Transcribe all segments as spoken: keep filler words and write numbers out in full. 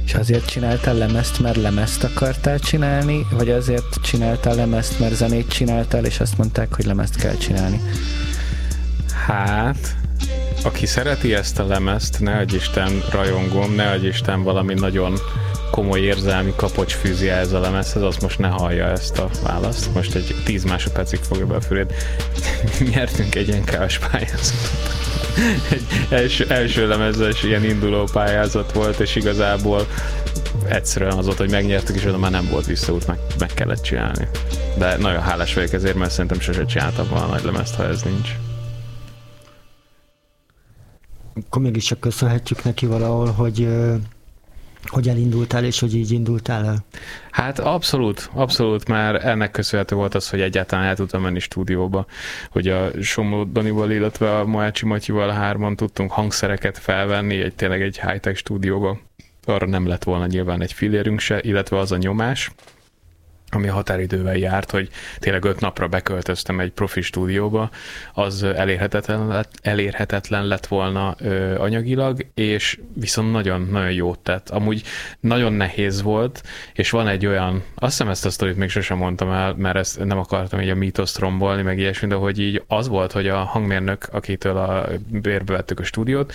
És azért csináltál lemezt, mert lemezt akartál csinálni, vagy azért csináltál lemezt, mert zenét csináltál, és azt mondták, hogy lemezt kell csinálni? Hát, aki szereti ezt a lemezt, ne adj Isten rajongom, ne adj Isten valami nagyon komoly érzelmi kapocs fűzi ez a lemezhez, az most ne hallja ezt a választ. Most egy tíz másodpercig fogja be a fülét. Nyertünk egy en ká-s pályázatot. Egy első, első lemezes ilyen induló pályázat volt, és igazából egyszerűen az volt, hogy megnyertük, és oda már nem volt visszaút, meg, meg kellett csinálni. De nagyon hálás vagyok ezért, mert szerintem sose csináltam volna nagy lemezt, ha ez nincs. Akkor mégis csak köszönhetjük neki valahol, hogy, hogy elindultál, és hogy így indultál el. Hát abszolút, abszolút már ennek köszönhető volt az, hogy egyáltalán el tudtam menni stúdióba, hogy a Somló Danival, illetve a Mohácsi Matyival hárman tudtunk hangszereket felvenni, egy tényleg egy high-tech stúdióba. Arra nem lett volna nyilván egy fillérünk se, illetve az a nyomás, ami a határidővel járt, hogy tényleg öt napra beköltöztem egy profi stúdióba, az elérhetetlen lett, elérhetetlen lett volna ö, anyagilag, és viszont nagyon-nagyon jót tett. Amúgy nagyon nehéz volt, és van egy olyan, azt hiszem ezt a sztorit még sosem mondtam el, mert ezt nem akartam így a mítoszt rombolni, meg ilyesmi, de hogy így az volt, hogy a hangmérnök, akitől a bérbe vettük a stúdiót,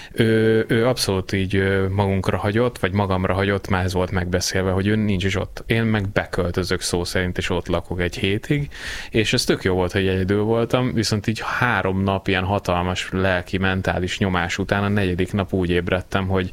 ő, ő abszolút így magunkra hagyott, vagy magamra hagyott, már ez volt megbeszélve, hogy ő nincs is ott. Én meg beköltözök szó szerint, és ott lakok egy hétig, és ez tök jó volt, hogy egyedül voltam, viszont így három nap ilyen hatalmas lelki, mentális nyomás után a negyedik nap úgy ébredtem, hogy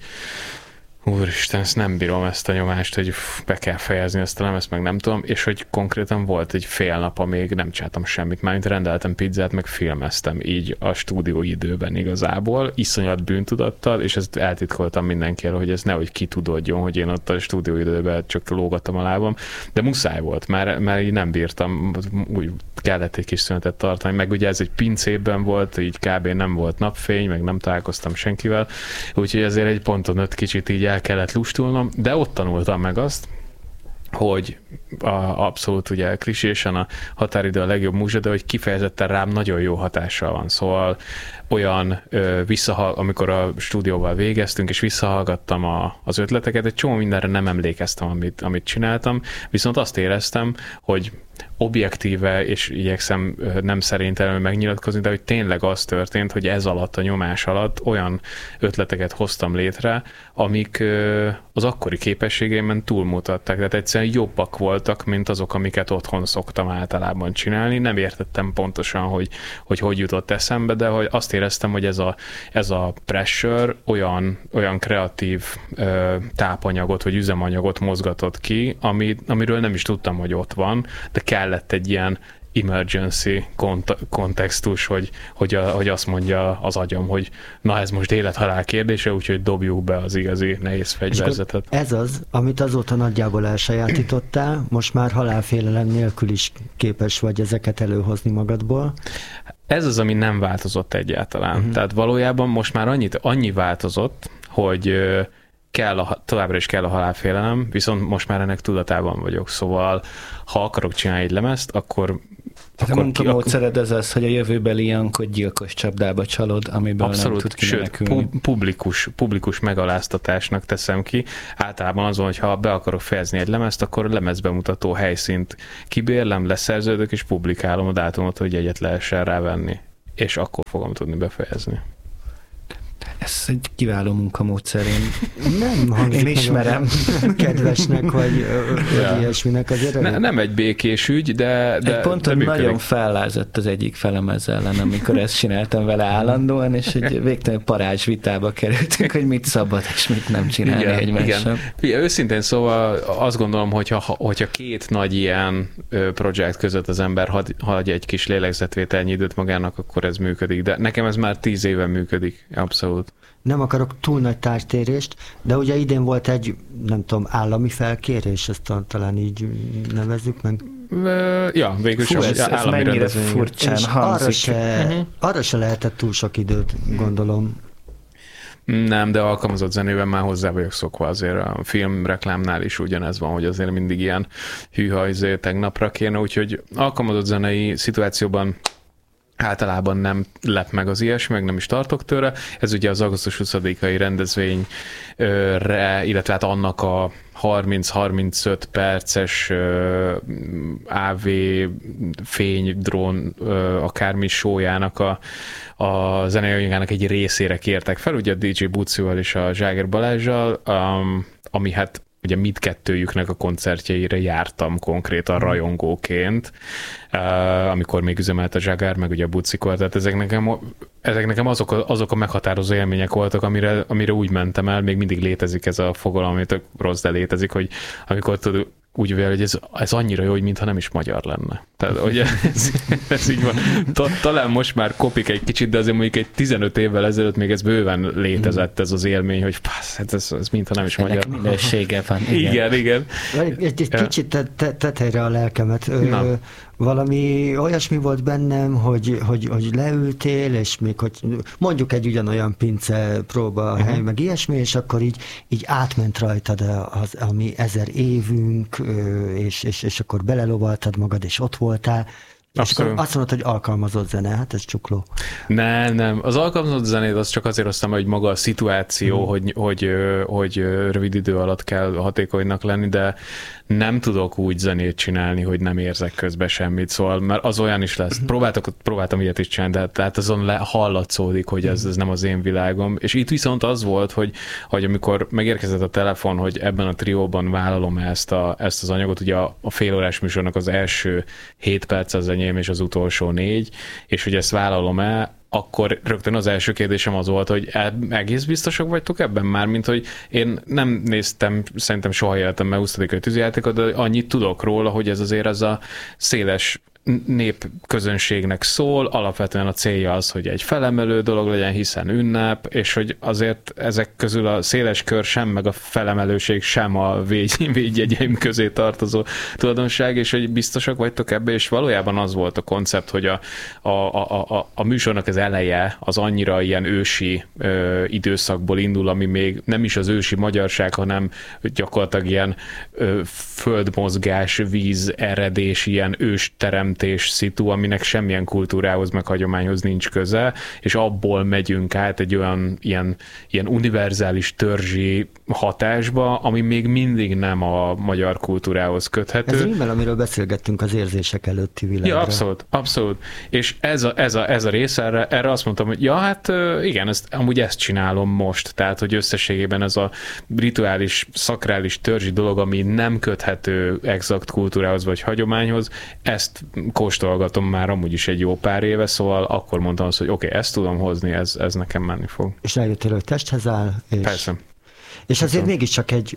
úristen, ezt nem bírom, ezt a nyomást, hogy be kell fejezni ezt a lemezt, meg nem tudom, és hogy konkrétan volt egy fél nap, amíg nem csináltam semmit, mármint rendeltem pizzát, meg filmeztem így a stúdió időben igazából, iszonyat bűntudattal, és ezt eltitkoltam mindenkiről, hogy ez nehogy kitudódjon, hogy én ott a stúdió időben csak lógattam a lábam, de muszáj volt, mert, mert így nem bírtam, úgy kellett egy kis szünetet tartani, meg ugye ez egy pincében volt, így kb. Nem volt napfény, meg nem találkoztam senkivel, úgyhogy ezért egy ponton öt kicsit így el kellett lustulnom, de ott tanultam meg azt, hogy a, abszolút ugye klisésen a határidő a legjobb múzsa, de hogy kifejezetten rám nagyon jó hatással van. Szóval olyan ö, visszahal, amikor a stúdióval végeztünk, és visszahallgattam a, az ötleteket, egy csomó mindenre nem emlékeztem, amit, amit csináltam, viszont azt éreztem, hogy objektíve, és igyekszem nem szerintelenül megnyilatkozni, de hogy tényleg az történt, hogy ez alatt, a nyomás alatt olyan ötleteket hoztam létre, amik az akkori képességeimben túlmutattak, tehát egyszerűen jobbak voltak, mint azok, amiket otthon szoktam általában csinálni. Nem értettem pontosan, hogy hogy, hogy jutott eszembe, de hogy azt éreztem, hogy ez a, ez a pressure olyan, olyan kreatív ö, tápanyagot, vagy üzemanyagot mozgatott ki, ami, amiről nem is tudtam, hogy ott van, de kellett egy ilyen emergency kont- kontextus, hogy, hogy, a, hogy azt mondja az agyam, hogy na ez most élet-halál kérdése, úgyhogy dobjuk be az igazi nehéz fegyverzetet. Ez az, amit azóta nagyjából elsajátítottál, most már halálfélelem nélkül is képes vagy ezeket előhozni magadból. Ez az, ami nem változott egyáltalán. Uh-huh. Tehát valójában most már annyit, annyi változott, hogy kell a, továbbra is kell a halálfélelem, viszont most már ennek tudatában vagyok. Szóval, ha akarok csinálni egy lemezt, akkor... Tehát a munkamódszered az az, hogy a jövőbeli Jankot gyilkos csapdába csalod, amiből abszolút, nem tud kimenekülni. Sőt, publikus, publikus megaláztatásnak teszem ki. Általában azon, hogy ha be akarok fejezni egy lemezt, akkor lemezbemutató helyszínt kibérlem, leszerződök, és publikálom a dátumot, hogy egyet lehessen rávenni. És akkor fogom tudni befejezni. Ez egy kiváló munkamódszer, én, nem hangzik én ismerem. Kedvesnek, vagy, ja. vagy ilyesminek azért. Ne, nem egy békés ügy, de, de egy ponton de nagyon fellázadt az egyik felem ezzel ellen, amikor ezt csináltam vele állandóan, és egy végtelen parázs vitába kerültünk, hogy mit szabad és mit nem csinálni egymással. Igen, őszintén szóval azt gondolom, hogyha, hogyha két nagy ilyen projekt között az ember hagy, hagy egy kis lélegzetvételnyi időt magának, akkor ez működik. De nekem ez már tíz éve működik, abszolút. Nem akarok túl nagy tártérést, de ugye idén volt egy, nem tudom, állami felkérés, ezt talán így nevezzük meg. Ja, végül Fú, ez, ez mennyire furcsán hangzik. Arra se, uh-huh. arra se lehetett túl sok időt, gondolom. Nem, de alkalmazott zenében már hozzá vagyok szokva, azért a filmreklámnál is ugyanez van, hogy azért mindig ilyen hűha, azért tegnapra kéne, úgyhogy alkalmazott zenei szituációban általában nem lep meg az ilyesmi, meg nem is tartok tőle. Ez ugye az augusztus huszadikai rendezvényre, illetve hát annak a harminc-harmincöt perces á vé fénydrón akármi showjának a, a zeneanyagának egy részére kértek fel, ugye a dé dzsé Bucival és a Zságer Balázsjal, um, ami hát ugye mindkettőjüknek a koncertjeire jártam konkrétan rajongóként, uh, amikor még üzemelt a Zságár, meg ugye a Bucikor, tehát ezek nekem, ezek nekem azok, a, azok a meghatározó élmények voltak, amire, amire úgy mentem el, még mindig létezik ez a fogalom, ami tök rossz, de létezik, hogy amikor tudod, úgy vél, hogy ez, ez annyira jó, hogy mintha nem is magyar lenne. Tehát, hogy ez, ez így van. Talán most már kopik egy kicsit, de azért mondjuk egy tizenöt évvel ezelőtt még ez bőven létezett ez az élmény, hogy pász, hát ez, ez mintha nem is ennek magyar. minősége van. Igen, igen. igen. Egy, egy kicsit tett helyre a lelkemet. Ö, valami olyasmi volt bennem, hogy, hogy, hogy leültél, és még hogy mondjuk egy ugyanolyan pince próba uh-huh. hely, meg ilyesmi, és akkor így, így átment rajtad az, ami ezer évünk, és, és, és akkor belelovaltad magad, és ott voltál. És akkor azt mondod, hogy alkalmazott zene, hát ez csukló. Nem, nem. Az alkalmazott zenét az csak azért hoztam, hogy maga a szituáció, hmm. hogy, hogy, hogy rövid idő alatt kell hatékonynak lenni, de nem tudok úgy zenét csinálni, hogy nem érzek közben semmit, szóval mert az olyan is lesz. Próbáltak, próbáltam ilyet is csinálni, de tehát azon le, hallatszódik, hogy ez, ez nem az én világom. És itt viszont az volt, hogy, hogy amikor megérkezett a telefon, hogy ebben a trióban vállalom ezt, a, ezt az anyagot, ugye a, a félórás műsornak az első hét perc az enyém, és az utolsó négy, és hogy ezt vállalom el, akkor rögtön az első kérdésem az volt, hogy egész biztosak vagytok ebben már, mint hogy én nem néztem, szerintem soha életemben huszadikai tűzijátékot, de annyit tudok róla, hogy ez azért az a széles népközönségnek szól, alapvetően a célja az, hogy egy felemelő dolog legyen, hiszen ünnep, és hogy azért ezek közül a széles kör sem, meg a felemelőség sem a végy, védjegyeim közé tartozó tulajdonság, és hogy biztosak vagytok ebbe, és valójában az volt a koncept, hogy a, a, a, a, a műsornak az eleje az annyira ilyen ősi ö, időszakból indul, ami még nem is az ősi magyarság, hanem gyakorlatilag ilyen ö, földmozgás, víz, eredés, ilyen ősterem szitu, aminek semmilyen kultúrához meg hagyományhoz nincs köze, és abból megyünk át egy olyan ilyen, ilyen univerzális törzsi hatásba, ami még mindig nem a magyar kultúrához köthető. Ez rímel, amiről beszélgettünk az érzések előtti világra. Ja, abszolút, abszolút. És ez a, ez a, ez a rész, erre, erre azt mondtam, hogy ja, hát igen, ezt, amúgy ezt csinálom most, tehát, hogy összességében ez a rituális, szakrális törzsi dolog, ami nem köthető exakt kultúrához vagy hagyományhoz, ezt kóstolgatom már amúgy is egy jó pár éve, szóval akkor mondtam azt, hogy oké, okay, ezt tudom hozni, ez, ez nekem menni fog. És rájöttél, hogy testhez áll? És, Persze. És azért mégiscsak egy,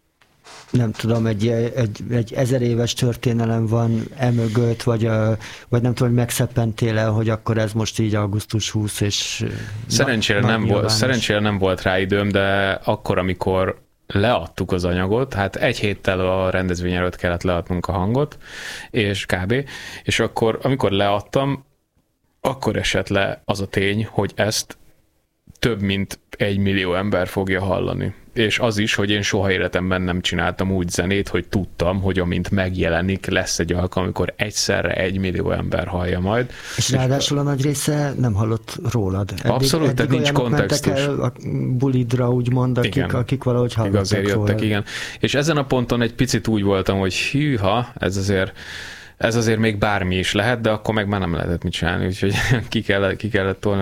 nem tudom, egy, egy, egy ezer éves történelem van emögött, vagy, a, vagy nem tudom, hogy megszeppentél el, hogy akkor ez most így augusztus huszadika, és szerencsére, na, nem volt, szerencsére nem volt rá időm, de akkor, amikor leadtuk az anyagot, hát egy héttel a rendezvény előtt kellett leadnunk a hangot, és kb. És akkor, amikor leadtam, akkor esett le az a tény, hogy ezt több mint egy millió ember fogja hallani. És az is, hogy én soha életemben nem csináltam úgy zenét, hogy tudtam, hogy amint megjelenik, lesz egy alkalom, amikor egyszerre egy millió ember hallja majd. És ráadásul a nagy része nem hallott rólad. Eddig, abszolút, eddig tehát nincs kontextus. El a bulidra, úgymond, akik, igen, akik valahogy hallottak azért jöttek, rólad. Igen. És ezen a ponton egy picit úgy voltam, hogy hűha, ez azért ez azért még bármi is lehet, de akkor meg már nem lehetett mit csinálni, úgyhogy ki kellett, ki kellett tolni